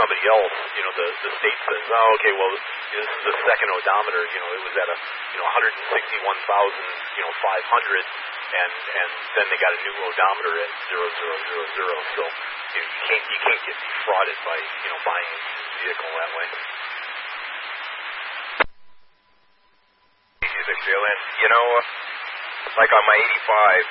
somebody else, the state says, oh, okay, well, this is the second odometer, it was at 161,500, and then they got a new odometer at 0000. So you can't get defrauded by buying a used vehicle that way. Easy to feel in. Like on my 85,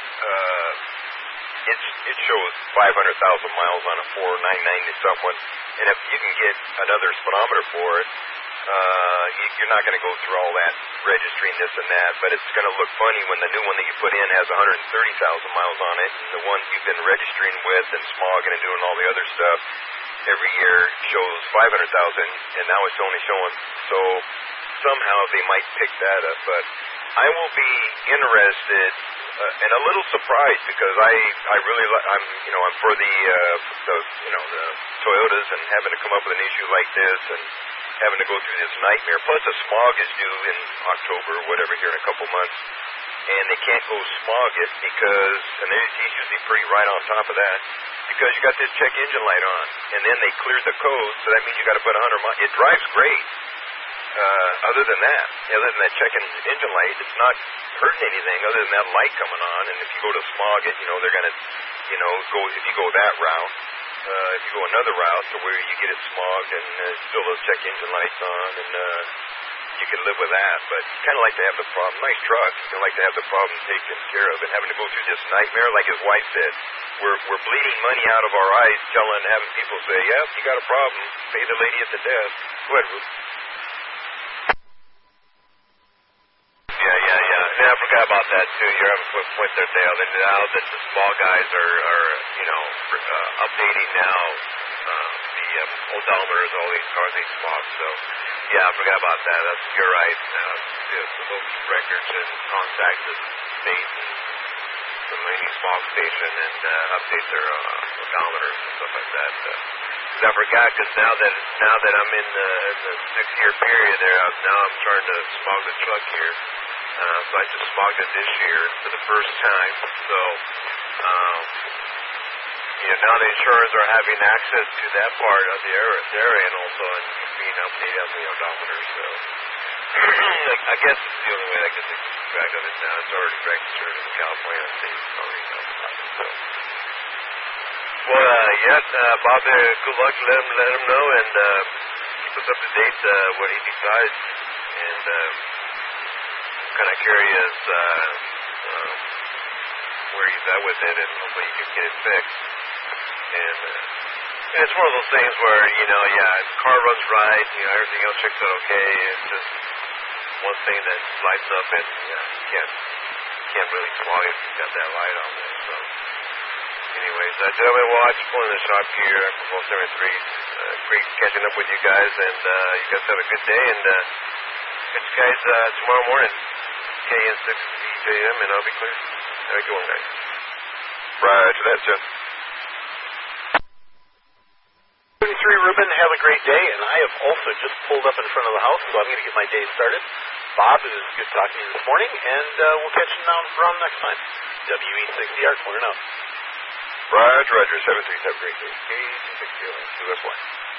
it shows 500,000 miles on a 4990 something, and if you can get another speedometer for it, you're not going to go through all that registering this and that, but it's going to look funny when the new one that you put in has 130,000 miles on it, and the one you've been registering with and smogging and doing all the other stuff every year shows 500,000, and now it's only showing. So somehow they might pick that up, but I will be interested and a little surprised because I'm for the Toyotas and having to come up with an issue like this and having to go through this nightmare. Plus the smog is due in October or whatever here in a couple months, and they can't go smog it because, and he's usually pretty right on top of that, because you got this check engine light on, and then they cleared the code, so that means you got to put 100 miles. It drives great. Other than that check engine light, it's not hurting anything other than that light coming on. And if you go to smog it, they're going to, go, if you go that route, if you go another route to where you get it smogged and still those check engine lights on, and you can live with that. But you kind of like to have the problem. Nice truck, you like to have the problem taken care of, and having to go through this nightmare, like his wife said, we're bleeding money out of our eyes, having people say, "Yep, you got a problem. Pay the lady at the desk." Go ahead, Ruth. Yeah, I forgot about that too. You're on a quick point there, Dale. Now that the small guys are updating now the odometers, all these cars, they smog. So, yeah, I forgot about that. You're right. The folks records and contact the state and the main smog station and update their odometers and stuff like that. I forgot because now that I'm in the 6-year period there, now I'm trying to smog the truck here. So I just smogged it this year for the first time. So, now the insurers are having access to that part of the area and also being updated on the odometer. So, I guess it's the only way I can keep track of it now. It's already registered in California state. So, well, yes, Bob, good luck. Let him know and keep us up to date when he decides. And kind of curious where he's at with it, and hopefully you can get it fixed. And it's one of those things where, the car runs right, everything else checks out okay. It's just one thing that lights up, and you can't really smog it if you've got that light on there. So, anyways, gentlemen, watch pulling the shop here for Full 73. Great catching up with you guys, and you guys have a good day, and catch you guys tomorrow morning. KN 6 DJM, and I'll be clear. Have a good one, guys. Right to that, Jeff. 33 Ruben, have a great day, and I have also just pulled up in front of the house, so I'm going to get my day started. Bob, it was good talking to you this morning, and we'll catch you around next time. WE60R, corner out. Roger, 737 Green Day, K260, 2S1.